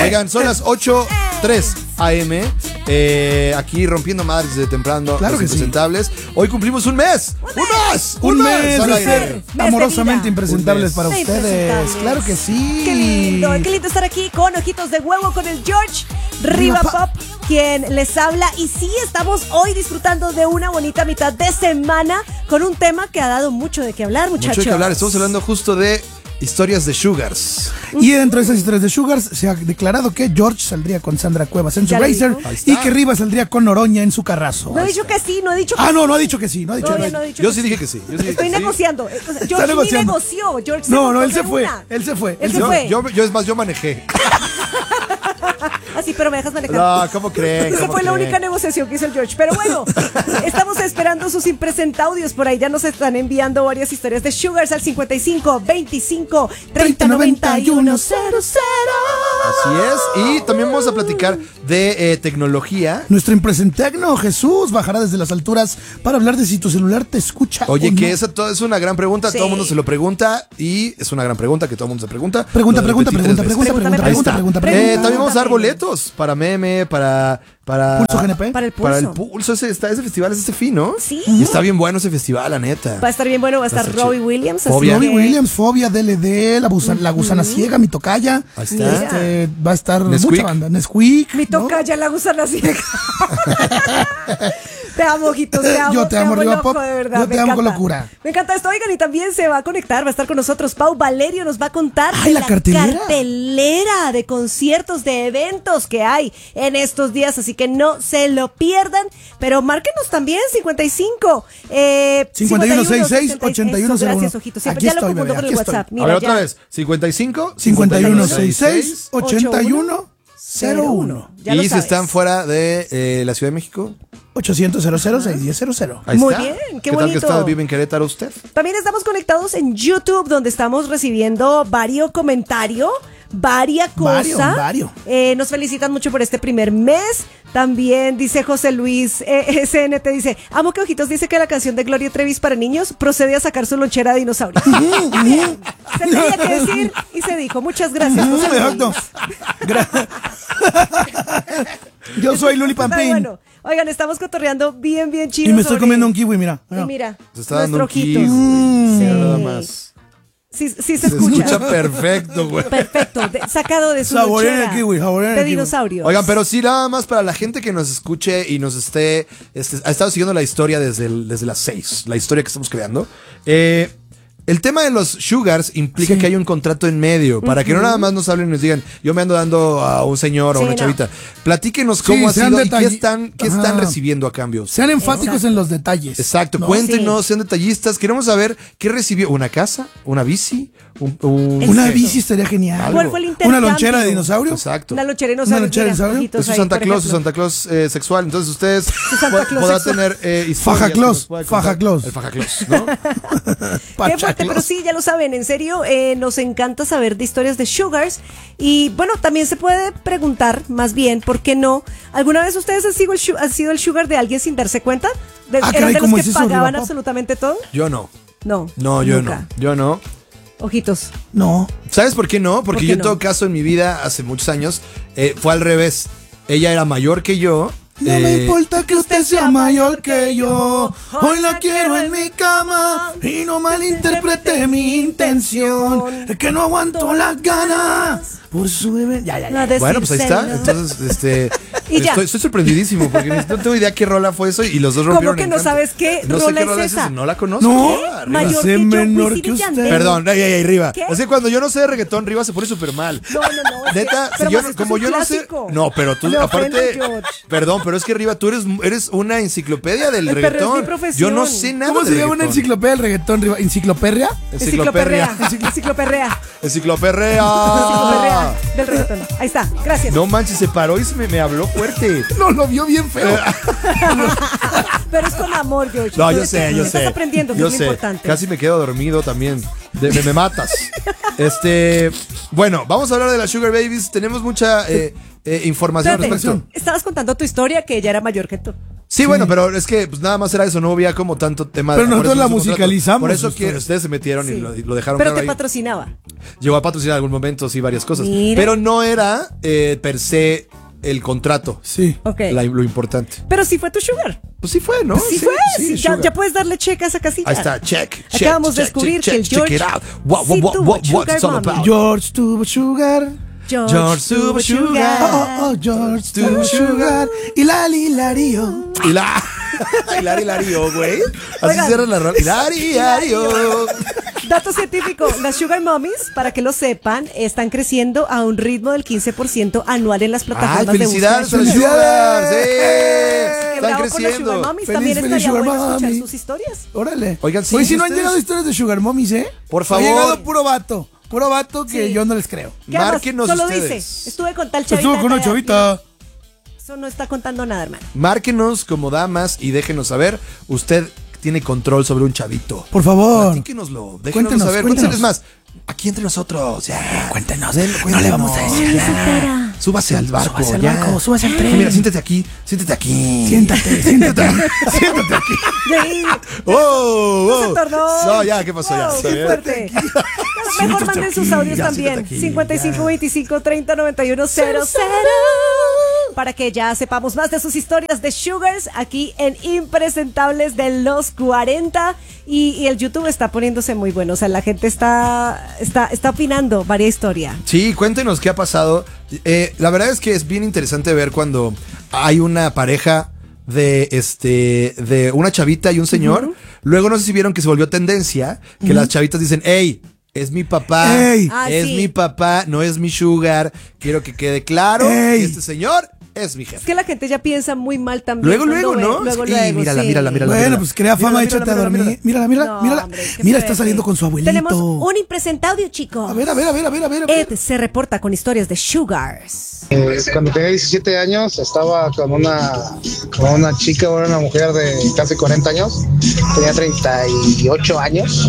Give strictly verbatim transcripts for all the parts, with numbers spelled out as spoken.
Oigan, son las ocho tres a eme eh, aquí rompiendo madres desde temprano. Claro los que sí. Impresentables. Hoy cumplimos un mes. ¡Un mes! Un mes al de aire. ser amorosamente impresentables para De ustedes. impresentables. Claro que sí. Qué lindo, qué lindo estar aquí con Ojitos de Huevo, con el George Riva Pop, quien les habla. Y sí, estamos hoy disfrutando de una bonita mitad de semana con un tema que ha dado mucho de qué hablar, muchachos. Mucho de qué hablar. Estamos hablando justo de historias de Sugars. Y dentro de esas historias de Sugars se ha declarado que George saldría con Sandra Cuevas en su Ya lo Racer dijo. Ahí está. y que Riva saldría con Noroña en su Carrazo. No he dicho que sí, no he dicho que Ah, sí. no, no ha dicho que sí, no ha dicho Todavía que no he sí. dicho Yo que sí dije que sí. Yo sí dije Estoy que sí. negociando. O sea, Está George ni negociando. negoció. George se No, no, él montó se de fue, una. él se fue. Él Él se se Yo, fue. yo, yo, es más, yo manejé. Así, pero me dejas manejar. No, ¿cómo creen? Esa ¿Cómo fue la creen? única negociación que hizo el George. Pero bueno, estamos esperando sus impresentaudios. Por ahí ya nos están enviando varias historias de Sugars al cincuenta y cinco, veinticinco, treinta, noventa y uno, cero, cero. Así es. Y también vamos a platicar de eh, tecnología. Nuestro impresentagno Jesús bajará desde las alturas para hablar de si tu celular te escucha. Oye, o no. que esa to- es una gran pregunta, Sí. todo el mundo se lo pregunta y es una gran pregunta que todo el mundo se pregunta. Pregunta, Lo pregunta, repetí pregunta, tres pregunta, veces. pregunta, Ahí pregunta, está. pregunta, Eh, pregunta. también vamos a dar Pregúntame. boletos para meme, para para Pulso G N P. Para el pulso. para el pulso. Ese, está, ese festival es este fin, ¿no? Sí. Y está bien bueno ese festival, la neta. Va a estar bien bueno, va a estar Va a estar Robbie chido. Williams. así Fobia. Robbie que- Williams, Fobia, D L D, la, gusa- la gusana ciega, mi tocaya. Ahí está. Este, va a estar Nesquik. mucha banda. Nesquik. Mi ¿no? toca ya la gusana ciega. Te amo, ojitos, te amo. Yo te amo, Riva loco, Pop. de verdad. Yo te me amo con encanta. locura. Me encanta esto. Oigan, y también se va a conectar, va a estar con nosotros. Pau Valerio nos va a contar Ay, de la cartelera. cartelera de conciertos, de eventos que hay en estos días. Así que no se lo pierdan. Pero márquenos también, cincuenta y cinco. Eh, cincuenta y uno sesenta y seis, setenta ochenta y uno cero uno. Gracias, ojitos. Siempre Aquí ya lo estoy, confundo bebé, con el aquí estoy. WhatsApp. A Mira, ver, otra ya. vez. cincuenta y cinco, cincuenta y uno sesenta y seis, ochenta y uno cero uno. Ya lo Y si sabes. están fuera de eh, la Ciudad de México, ochocientos cero cero seis diez cero cero. ahí Muy está. bien, qué ¿Qué tal bonito. que está, vive en Querétaro usted? También estamos conectados en YouTube, donde estamos recibiendo varios comentarios, varias Vario, cosas. vario. Eh, nos felicitan mucho por este primer mes. También dice José Luis eh, S N T, dice, amo que Ojitos dice que la canción de Gloria Trevis para niños procede a sacar su lonchera de dinosaurio. Bien, se tenía que decir y se dijo. Muchas gracias, José Luis. Exacto. Gra- Yo soy Luli Está Pampín. bueno. Oigan, estamos cotorreando bien, bien chido. Y me estoy sobre- comiendo un kiwi, mira. Y mira, Se está dando nuestro un kiss, Ojitos. güey. Sí. Mira nada más. Sí, sí se Se escucha. escucha perfecto, güey. Perfecto, de- sacado de su Saborean lonchera el kiwi, saborean el de kiwi. dinosaurio. Oigan, pero sí, nada más para la gente que nos escuche y nos esté, este, ha estado siguiendo la historia desde, el- desde las seis, la historia que estamos creando. Eh, el tema de los Sugars implica Sí. que hay un contrato en medio, para que no nada más nos hablen y nos digan, yo me ando dando a un señor o a Sí, una no. chavita. Platíquenos cómo ha sean sido y qué detalli- están, qué Ajá. están recibiendo a cambio. Sean enfáticos Exacto. en los detalles. Exacto, ¿no? cuéntenos, sean detallistas. Queremos saber qué recibió. ¿Una casa? ¿Una bici? ¿Un, un- Una Exacto. bici estaría genial. ¿Cuál fue el intercambio? Una lonchera de dinosaurio. Exacto. Una lonchera de Una dinosaurio. lonchera de mira, dinosaurio. ojitos Es su ahí, Santa por Claus, su ejemplo. Santa Claus eh, sexual. Entonces ustedes Santa po- Claus podrán sexual. tener eh, historias Faja que Claus, nos pueda Faja contar. Claus. El Faja Claus, ¿no? Qué fuerte, pero sí, ya lo saben, en serio, eh, nos encanta saber de historias de Sugars. Y bueno, también se puede preguntar, más bien, ¿por qué no? ¿Alguna vez ustedes han sido el, su- han sido el Sugar de alguien sin darse cuenta? De, Ah, ¿Eran caray, de los ¿cómo que es eso, pagaban Riva Pop? absolutamente todo? Yo no. No. No, yo nunca. no. Yo no. Ojitos. No. ¿Sabes por qué no? Porque ¿Por qué yo en no? todo caso en mi vida, hace muchos años, eh, fue al revés. Ella era mayor que yo. No eh, me importa que usted sea mayor que yo. Hoy la quiero en mi cama. Y no malinterprete mi intención. Es que no aguanto las ganas. Por su bebé. Ya, ya, La ya. de Bueno, pues ahí está. Cincel, ¿no? Entonces, este. Y ya. Estoy, estoy sorprendidísimo porque ni- no tengo idea qué rola fue eso y los dos ¿Cómo rompieron que en no canto. sabes qué No sé rola qué es rola es esa? esa. No la conozco. No. Arriba. Mayor Sé que yo, menor Wisin y que usted. Yandel. Perdón, ay, ay, ay, Riva. ¿Qué? Es que cuando yo no sé de reggaetón, Riva se pone súper mal. No, no, no. es que- Neta, pero si yo, más, esto como es yo un no sé. clásico. No, pero tú, Me aparte. ofende, George. Perdón, pero es que Riva, tú eres, eres una enciclopedia del Ay, pero es reggaetón. mi profesión. Yo no sé nada. ¿Cómo de se llama una reggaetón. enciclopedia del reggaetón, Riva? ¿Enciclopedia? Enciclopedia. Encicloperrea. Encicloperrea. Encicloperrea del reggaetón. Ahí está. Gracias. No manches, se paró y se me, me habló fuerte. No, lo vio bien feo. Pero es con amor, George. No, Tú yo es sé, que yo estás sé. aprendiendo, que yo es lo sé. importante. Casi me quedo dormido también. De- me, me matas. Este, bueno, vamos a hablar de las Sugar Babies. Tenemos mucha eh, eh, información al Espérate, respecto. estabas contando tu historia que ella era mayor que tú. Sí, sí, bueno, pero es que pues, nada más era eso, no había como tanto tema. Pero de, nosotros la musicalizamos. Por eso ustedes. que ustedes se metieron sí. y lo, lo dejaron Pero claro te ahí. patrocinaba. Llegó a patrocinar en algún momento, sí, varias cosas. Mira. Pero no era eh, per se el contrato. Sí. Okay. La, lo importante. Pero sí fue tu sugar. Pues sí fue, ¿no? Pues sí, sí fue. sí, Sí, ya, ya puedes darle check a esa casilla. Ahí está, check. check Acabamos check, de descubrir check, que el check, George check it out. What, sí what, tuvo what, what's it all sugar about? George tuvo sugar. George, George tuvo sugar. Oh, oh, George tuvo sugar. Y la Hilario. Y la. Hilari, Hilario, güey. Así Oigan. cierra la rola. Hilari, Hilario. Dato científico, las Sugar Mommies, para que lo sepan, están creciendo a un ritmo del quince por ciento anual en las Ay, plataformas de felicidades a búsqueda. las Sugar. Sí. Qué Están bravo con las Sugar creciendo. Mommies, Feliz, también feliz estaría Sugar bueno escuchar Mommy. sus historias. Órale. Oigan, sí, Oye, si no han ustedes- llegado historias de Sugar Mommies, ¿eh? Por favor. Ha llegado puro vato. Puro vato que Sí. yo no les creo. ¿Qué además? Márquenos Solo ustedes. dice, estuve con tal chavita. Estuvo con una tal- chavita. Eso no está contando nada, hermano. Márquenos como damas y déjenos saber. Usted tiene control sobre un chavito. Por favor. Platíquenoslo. Déjenos Cuéntenos, saber. cuéntenos. Es más, aquí entre nosotros. Ya. Cuéntenos. Denlo, No le cuéntenos. vamos a decir. Ya. Súbase al barco. Súbase al ya. barco, súbase al tren. Mira, siéntate aquí. Siéntate aquí. Siéntate, siéntate. Siéntate aquí. Yay. ¡Oh! No se oh. tornó. No, ya, ¿qué pasó? Ya. Wow, Está qué bien. fuerte. Mejor manden sus audios Ya, también. siéntate aquí, cincuenta y cinco, veinticinco, treinta, noventa y uno, cero cero. Para que ya sepamos más de sus historias de Sugars aquí en Impresentables de los cuarenta. Y, y el YouTube está poniéndose muy bueno. O sea, la gente está, está, está opinando varias historias. Sí, cuéntenos qué ha pasado. Eh, la verdad es que es bien interesante ver cuando hay una pareja de este de una chavita y un señor. Uh-huh. Luego no sé si vieron que se volvió tendencia que uh-huh. las chavitas dicen, hey, es mi papá, Ey. Ah, es sí. mi papá, no es mi sugar. Quiero que quede claro Ey. que este señor es mi Es jefe. que la gente ya piensa muy mal también. Luego, cuando luego, ve- ¿no? Luego, Sí, luego, mírala, sí. mírala, mírala. Bueno, pues crea fama, Mírala, échate a mírala, dormir. mírala. Mírala, mírala, No, mírala. hombre, qué Mira, está fuerte. saliendo con su abuelito. Tenemos un impresentaudio, chicos. A ver, a ver, a ver, a ver, a ver. a ver. Ed se reporta con historias de Sugars. Eh, cuando tenía diecisiete años estaba con una, con una chica, una mujer de casi cuarenta años, tenía treinta y ocho años,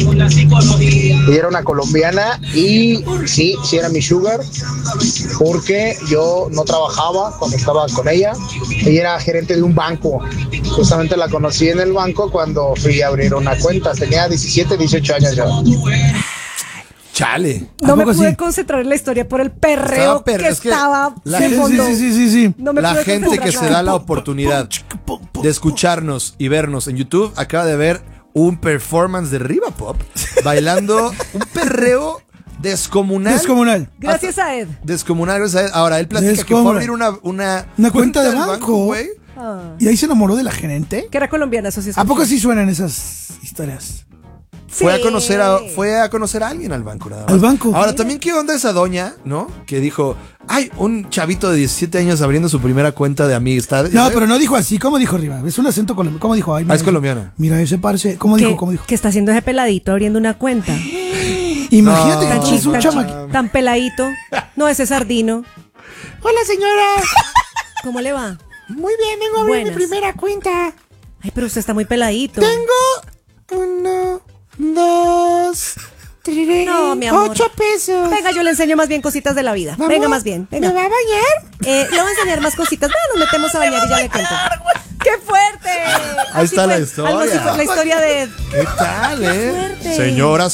y era una colombiana y sí, sí era mi sugar, porque yo no trabajaba cuando estaba con ella, ella era gerente de un banco, justamente la conocí en el banco cuando fui a abrir una cuenta, tenía diecisiete, dieciocho años ya. Chale. No ¿A me poco pude sí? concentrar en la historia por el perreo Estaba per- que es que estaba la de gente- fondo. Sí, sí, sí, sí, sí. No me La pude gente que concentrar se da nada. la oportunidad de escucharnos y vernos en YouTube acaba de ver un performance de Riva Pop bailando un perreo descomunal. Descomunal. Gracias a Ed. Descomunal, gracias a él. Ahora, él platica que fue a Descomunal. abrir una, una, Una cuenta de del banco. güey. Ah. Y ahí se enamoró de la gerente. Que era colombiana, eso sí ¿A poco escuché. sí suenan esas historias? Fue a Sí. conocer a, fue a conocer a alguien al banco, nada más. ¿Al banco? Ahora, también qué onda esa doña, ¿no? Que dijo, ay, un chavito de diecisiete años abriendo su primera cuenta de amistad. No, pero no dijo así. ¿Cómo dijo arriba? Es un acento colombiano. ¿Cómo dijo? Ay, mira Ah, es ese- colombiana. Mira ese parce. ¿Cómo Que, dijo? ¿Cómo dijo? que está haciendo ese peladito abriendo una cuenta. Imagínate No. que Tan, tú eres chi- un tan, chama. chi- tan peladito. No, ese sardino. Hola, señora. ¿Cómo le va? Muy bien, vengo a abrir Buenas. mi primera cuenta. Ay, pero usted está muy peladito. Tengo uno, dos, tres, No, mi amor. ocho pesos. Venga, yo le enseño más bien cositas de la vida. Vamos, Venga, más bien. Venga. ¿Me va a bañar? Eh, le voy a enseñar más cositas. Bueno, nos metemos a bañar y ya le cuento. ¡Qué fuerte! Ahí Así está la fue. historia. Algo así fue la historia de... ¿Qué tal, eh? fuerte. Señora,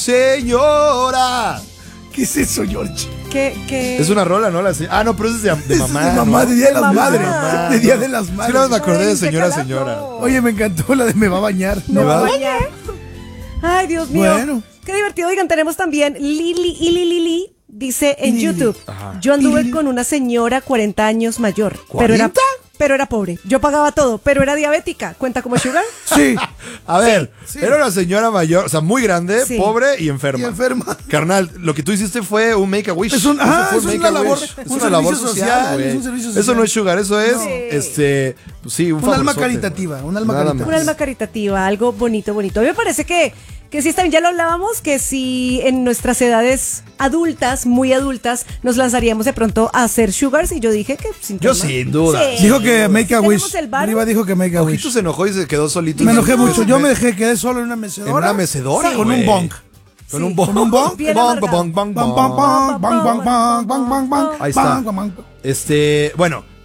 señora. ¿Qué es eso, George? Que, que... Es una rola, ¿no? La se- ah, no, pero es de, de mamá. de mamá, ¿no? de Día de las Mamá. Madres. Mamá, De Día no. de las Sí, Madres. nada más me acordé Ay, de qué señora, calazo. señora. Oye, me encantó la de me va a bañar. Me ¿Me va a va? bañar. Ay, Dios mío. Bueno. Qué divertido. Oigan, tenemos también Lili y Lili Lili. Dice en Lili. YouTube, Ajá. yo anduve Lili. con una señora cuarenta años mayor, pero era, ¿cuarenta? pero era pobre. Yo pagaba todo, pero era diabética. ¿Cuenta como sugar? Sí. A ver, sí. era una señora mayor, o sea, muy grande, Sí. pobre y enferma. Y enferma. Carnal, lo que tú hiciste fue un make a wish. Es un- Eso ah, fue es make una a labor- wish. Es un una labor servicio social, social, güey. es un servicio Eso social. no es sugar, eso es, No. este, pues sí, un Un alma favorzote. caritativa, un alma Nada caritativa. Un más. alma caritativa, algo bonito, bonito. A mí me parece que, que sí está bien, ya lo hablábamos, que si en nuestras edades adultas, muy adultas, nos lanzaríamos de pronto a hacer sugars y yo dije que sin Yo tema. sin duda. Sí. Dijo que make a Tenemos wish. el varo. Arriba dijo que make a wish. Ojito se enojó y se quedó solito. Me enojé Entonces, mucho. Yo me dejé, quedé solo en una mecedora. En una mecedora, Con güey. un bong. Con Sí. un bong. Con un bong. Bien Bong, amargado. bong, bong, Bang, bong. bang, bang, bang, bang, bang, bang, bang, bang. Ahí está. Bang, bang, bang. Este, bueno,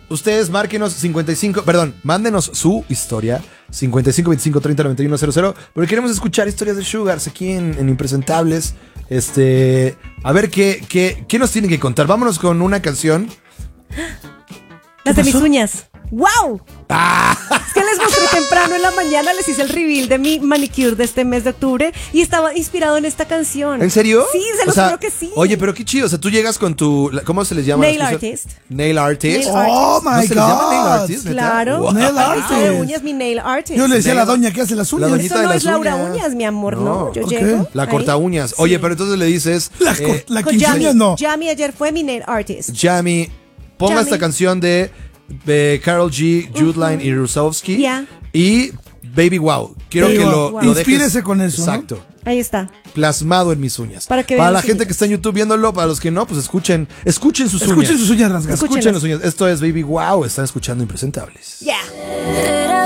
ustedes márquenos cincuenta y cinco, perdón, mándenos su historia cincuenta y cinco, veinticinco, treinta, noventa y uno, cero cero, porque queremos escuchar historias de Sugars aquí en, en Impresentables. Este, a ver qué, qué, qué nos tienen que contar. Vámonos con una canción. Las de mis uñas. ¡Wow! Ah. Es que les mostré temprano en la mañana, les hice el reveal de mi manicure de este mes de octubre y estaba inspirado en esta canción. ¿En serio? Sí, se los juro que sí. Oye, pero qué chido. O sea, tú llegas con tu. ¿Cómo se les llama? Nail artist. Nail artist. Nail Oh artist. my ¿No se les God. llama nail artist? ¿Neta? Claro. Wow. Nail Artista de artist. uñas, mi nail artist. Yo le decía a la Nail- doña que hace las La uñas. doñita Eso de no las es Laura uñas. Uñas, mi amor, no. No. Yo Ok. llego. La ahí. corta uñas. Sí. Oye, pero entonces le dices. La, eh, la Con quinceañera Yami. no. Yami ayer fue mi nail artist. Yami, ponga Yami. esta canción de, de Karol G, Jude Line y Rusowski. Ya. Y Baby Wow. Quiero Baby que Wow. lo, Wow. lo dejes. Inspírese con eso, ¿no? Exacto. Ahí está. Plasmado en mis uñas. Para que vean la las gente uñas. que está en YouTube viéndolo, para los que no, pues escuchen, escuchen sus Escuchen uñas. sus uñas rasgadas. Escuchen las uñas. Esto es Baby Wow. Están escuchando Impresentables. Yeah. Era